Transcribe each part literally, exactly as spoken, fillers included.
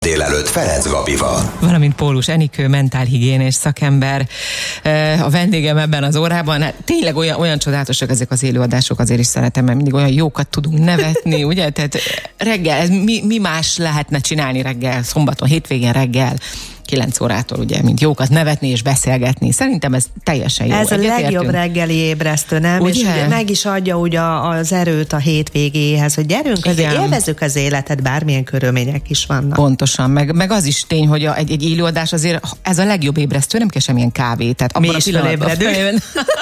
Délelőtt Ferenc Gabival. Valamint Pólus Enikő, mentálhigiénés szakember a vendégem ebben az órában. Hát tényleg olyan, olyan csodálatosak ezek az élőadások, azért is szeretem, mert mindig olyan jókat tudunk nevetni, ugye? Tehát reggel, ez mi, mi más lehetne csinálni reggel, szombaton, hétvégén reggel, kilenc órától, ugye, mint jókat nevetni és beszélgetni. Szerintem ez teljesen jó. Ez a legjobb reggeli ébresztő, nem? Ugye? És ugye meg is adja ugye az erőt a hétvégéhez, hogy gyerünk, azért élvezzük az életet, bármilyen körülmények is vannak. Pontosan, meg, meg az is tény, hogy a, egy, egy élőadás azért ez a legjobb ébresztő, nem kell semmilyen kávé. Tehát mi is felébredünk.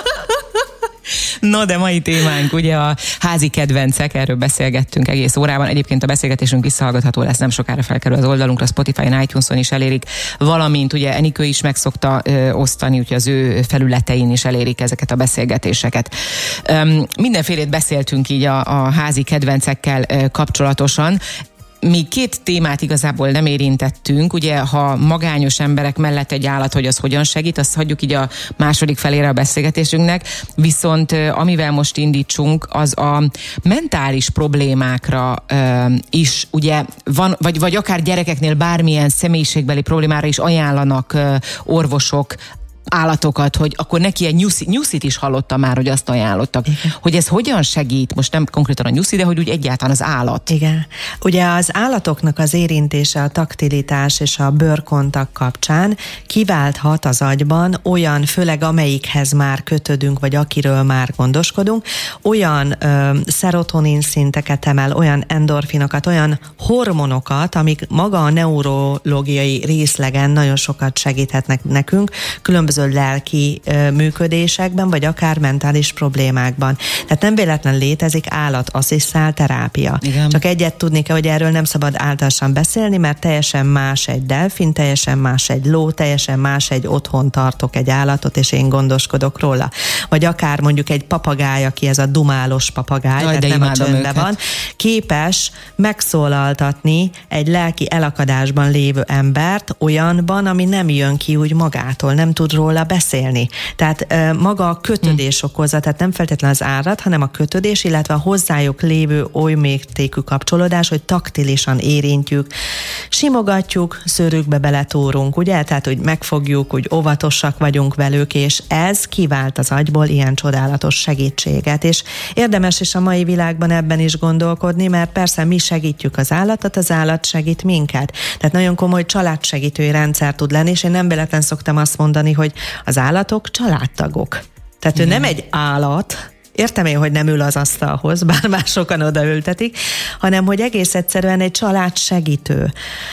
No, de mai témánk ugye a házi kedvencek, erről beszélgettünk egész órában. Egyébként a beszélgetésünk visszahallgatható lesz, nem sokára felkerül az oldalunkra, Spotify-n, iTunes-on is elérik, valamint ugye Enikő is meg szokta ö, osztani, úgyhogy az ő felületein is elérik ezeket a beszélgetéseket. Öm, mindenfélét beszéltünk így a, a házi kedvencekkel ö, kapcsolatosan. Mi két témát igazából nem érintettünk, ugye, ha magányos emberek mellett egy állat, hogy az hogyan segít, azt hagyjuk így a második felére a beszélgetésünknek, viszont amivel most indítsunk, az a mentális problémákra uh, is, ugye, van, vagy, vagy akár gyerekeknél bármilyen személyiségbeli problémára is ajánlanak uh, orvosok, állatokat, hogy akkor neki egy nyuszi, nyuszit is hallottam már, hogy azt ajánlottak. Igen. Hogy ez hogyan segít, most nem konkrétan a nyuszi, de hogy úgy egyáltalán az állat. Igen. Ugye az állatoknak az érintése, a taktilitás és a bőrkontakt kapcsán kiválthat az agyban olyan, főleg amelyikhez már kötődünk, vagy akiről már gondoskodunk, olyan ö, szerotonin szinteket emel, olyan endorfinokat, olyan hormonokat, amik maga a neurológiai részlegen nagyon sokat segíthetnek nekünk, különböző lelki ö, működésekben, vagy akár mentális problémákban. Tehát nem véletlen létezik állatasszisztált terápia. Igen. Csak egyet tudni kell, hogy erről nem szabad általánosan beszélni, mert teljesen más egy delfin, teljesen más egy ló, teljesen más egy otthon tartok egy állatot, és én gondoskodok róla. Vagy akár mondjuk egy papagáj, aki ez a dumálós papagáj, Jaj, tehát nem a csöndben van, képes megszólaltatni egy lelki elakadásban lévő embert olyanban, ami nem jön ki úgy magától, nem tud róla beszélni. Tehát e, maga a kötődés hmm. okozza, tehát nem feltétlenül az állat, hanem a kötődés, illetve a hozzájuk lévő oly mértékű kapcsolódás, hogy taktilisan érintjük, simogatjuk, szőrükbe beletúrunk, ugye? Tehát, hogy megfogjuk, hogy óvatosak vagyunk velük, és ez kivált az agyból ilyen csodálatos segítséget. És érdemes is a mai világban ebben is gondolkodni, mert persze mi segítjük az állatot, az állat segít minket. Tehát nagyon komoly családsegítői rendszer tud lenni, és én nem véletlen szoktam azt mondani, hogy az állatok családtagok. Tehát igen. Ő nem egy állat, értem én, hogy nem ül az asztalhoz, bár már sokan odaültetik, hanem hogy egész egyszerűen egy családsegítő,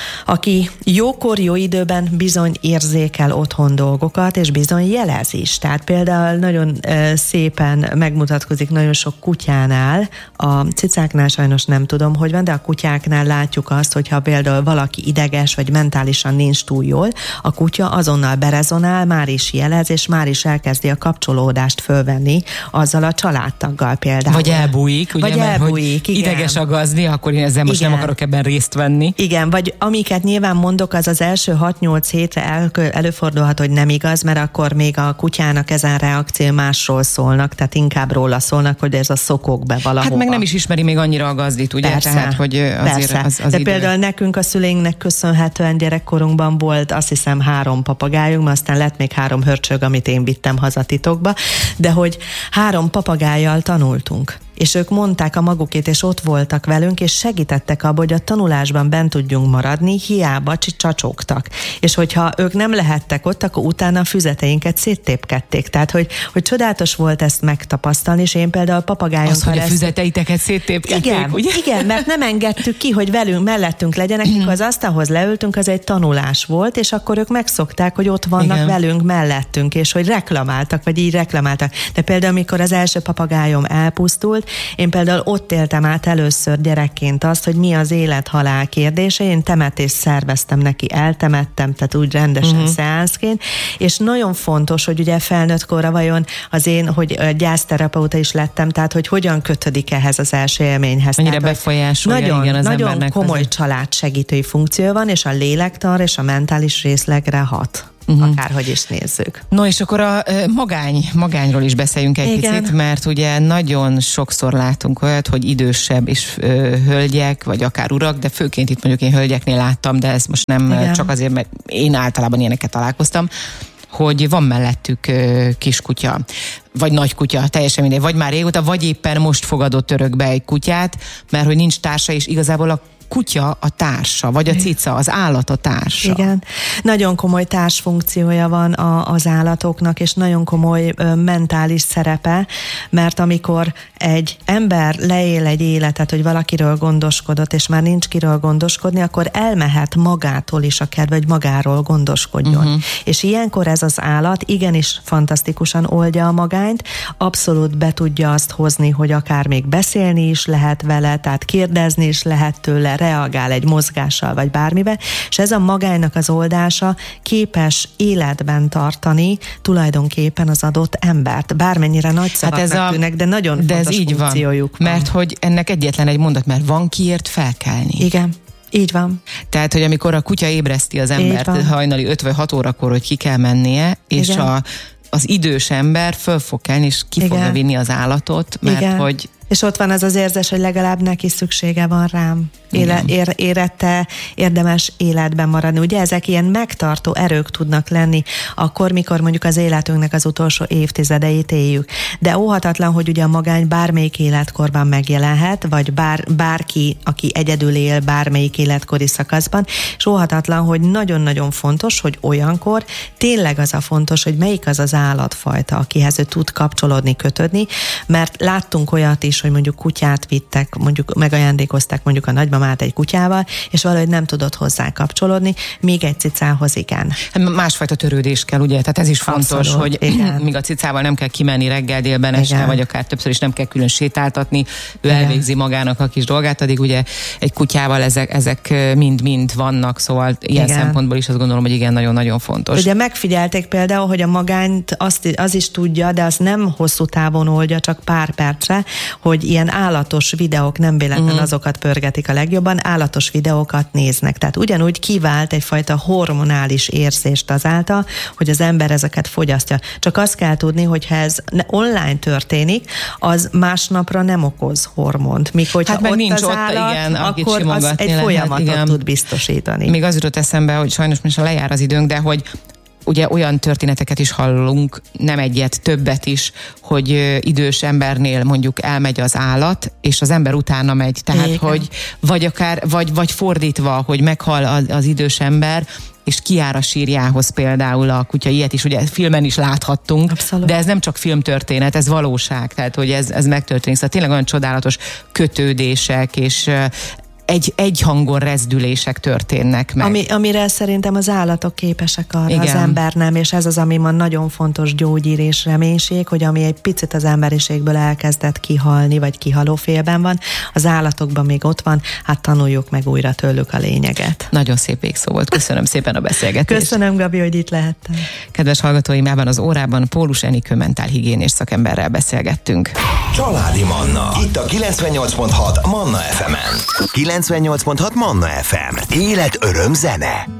aki jókor, jó időben bizony érzékel otthon dolgokat, és bizony jelez is. Tehát például nagyon e, szépen megmutatkozik nagyon sok kutyánál, a cicáknál sajnos nem tudom, hogy van, de a kutyáknál látjuk azt, hogyha például valaki ideges, vagy mentálisan nincs túl jól, a kutya azonnal berezonál, már is jelez, és már is elkezdi a kapcsolódást fölvenni azzal a család családtaggal például. Vagy elbújik, ugye, vagy mert elbújik, hogy ideges a gazni, akkor én ezzel most igen. nem akarok ebben részt venni. Igen, vagy amiket nyilván mondok, az az első hat-nyolc hétre el, előfordulhat, hogy nem igaz, mert akkor még a kutyának ezen reakció másról szólnak, tehát inkább róla szólnak, hogy ez a szokok be valahova. Hát meg nem is ismeri még annyira a gazdit, ugye? Persze, tehát, hogy azért persze. az, az De idő. például nekünk a szüleinknek köszönhetően gyerekkorunkban volt azt hiszem három papagájunk, aztán lett még három hörcsög, amit én vittem haza titokba, de hogy három papagájjal tanultunk. És ők mondták a magukét, és ott voltak velünk, és segítettek abba, hogy a tanulásban bent tudjunk maradni, hiába csacsogtak. És hogyha ők nem lehettek ott, akkor utána a füzeteinket széttépkedték. Tehát, hogy, hogy csodálatos volt ezt megtapasztalni, és én például papagájonkkal... Az, hogy a füzeteiteket széttépkedték, igen, ugye? Igen, mert nem engedtük ki, hogy velünk, mellettünk legyenek, mikor az asztalhoz leültünk, az egy tanulás volt, és akkor ők megszokták, hogy ott vannak igen. velünk, mellettünk, és hogy reklamáltak, vagy így reklamáltak. De például, amikor az első papagájom elpusztult, én például ott éltem át először gyerekként azt, hogy mi az élet-halál kérdése. Én temetést szerveztem neki, eltemettem, tehát úgy rendesen uh-huh. szeánszként, és nagyon fontos, hogy ugye felnőtt korra vajon az én, hogy gyászterapeuta is lettem, tehát hogy hogyan kötődik ehhez az első élményhez. Mennyire befolyásolja nagyon, igen az nagyon komoly azért. családsegítői funkció van, és a lélektan és a mentális részlegre hat. uh-huh. akárhogy is nézzük. No, és akkor a magány, magányról is beszéljünk egy Igen. picit, mert ugye nagyon sokszor látunk olyat, hogy idősebb és ö, hölgyek, vagy akár urak, de főként itt mondjuk én hölgyeknél láttam, de ez most nem Igen. csak azért, mert én általában ilyeneket találkoztam, hogy van mellettük ö, kiskutya, vagy nagy kutya, teljesen mindegy, vagy már régóta, vagy éppen most fogadott örökbe egy kutyát, mert hogy nincs társa, és igazából a kutya a társa, vagy a cica, az állat a társa. Igen. Nagyon komoly társfunkciója van a, az állatoknak, és nagyon komoly ö, mentális szerepe, mert amikor egy ember leél egy életet, hogy valakiről gondoskodott, és már nincs kiről gondoskodni, akkor elmehet magától is a kedve, hogy magáról gondoskodjon. Uh-huh. És ilyenkor ez az állat igenis fantasztikusan oldja a magányt, abszolút be tudja azt hozni, hogy akár még beszélni is lehet vele, tehát kérdezni is lehet tőle, reagál egy mozgással, vagy bármibe, és ez a magánynak az oldása képes életben tartani tulajdonképpen az adott embert. Bármennyire nagy szavaknak hát tűnnek, de nagyon de fontos ez így funkciójuk van, van. Mert hogy ennek egyetlen egy mondat, mert van kiért felkelni. Igen. Így van. Tehát, hogy amikor a kutya ébreszti az embert hajnali öt vagy hat órakor, hogy ki kell mennie, és a, az idős ember föl fog kelni, és ki Igen. fogja vinni az állatot, mert Igen. hogy és ott van az az érzés, hogy legalább neki szüksége van rám. Éle, ér, érette, érdemes életben maradni. Ugye ezek ilyen megtartó erők tudnak lenni akkor, mikor mondjuk az életünknek az utolsó évtizedeit éljük. De óhatatlan, hogy ugye a magány bármelyik életkorban megjelenhet, vagy bár, bárki, aki egyedül él bármelyik életkori szakaszban, és óhatatlan, hogy nagyon-nagyon fontos, hogy olyankor tényleg az a fontos, hogy melyik az az állatfajta, akihez ő tud kapcsolódni, kötődni, mert láttunk olyat is, hogy mondjuk kutyát vittek, mondjuk megajándékozták mondjuk a nagymamát egy kutyával, és valahogy nem tudott hozzá kapcsolódni, még egy cicához igen. Másfajta törődés kell, ugye? Tehát ez is fontos, Abszolút, hogy igen. míg a cicával nem kell kimenni reggel, délben, este, vagy akár többször is nem kell külön sétáltatni, ő igen. elvégzi magának a kis dolgát, addig ugye egy kutyával ezek, ezek mind-mind vannak, szóval ilyen igen. szempontból is azt gondolom, hogy igen, nagyon-nagyon fontos. Ugye megfigyelték például, hogy a magányt azt, az is tudja, de az nem hosszú távon oldja, csak pár percre, hogy ilyen állatos videók, nem véletlen uh-huh. azokat pörgetik a legjobban, állatos videókat néznek. Tehát ugyanúgy kivált egyfajta hormonális érzést azáltal, hogy az ember ezeket fogyasztja. Csak azt kell tudni, hogy ha ez online történik, az másnapra nem okoz hormont. Míg hogyha hát ott nincs az ott, állat, igen, akkor az egy lehet, folyamatot igen. tud biztosítani. Még az jutott eszembe, hogy sajnos most lejár az időnk, de hogy ugye olyan történeteket is hallunk, nem egyet, többet is, hogy idős embernél mondjuk elmegy az állat, és az ember utána megy. Tehát, Igen. hogy vagy akár, vagy, vagy fordítva, hogy meghal az, az idős ember, és kiáll a sírjához például a kutya, ilyet is ugye filmen is láthattunk, Abszolút. De ez nem csak filmtörténet, ez valóság, tehát hogy ez, ez megtörténik. Szóval tényleg olyan csodálatos kötődések, és Egy, egy hangon rezdülések történnek meg. Ami, amire szerintem az állatok képesek arra, Igen. az ember nem, és ez az, ami ma nagyon fontos gyógyír és reménység, hogy ami egy picit az emberiségből elkezdett kihalni, vagy kihalófélben van, az állatokban még ott van, hát tanuljuk meg újra tőlük a lényeget. Nagyon szép végszó volt. Köszönöm szépen a beszélgetést. Köszönöm, Gabi, hogy itt lehettem. Kedves hallgatóim, ebben az órában Pólus Enikő mentálhigiénés szakemberrel beszélgettünk. Családi Manna. Itt a kilencvennyolc pont hat Manna ef emen. kilencvennyolc pont hat Manna ef em. Élet, öröm, zene.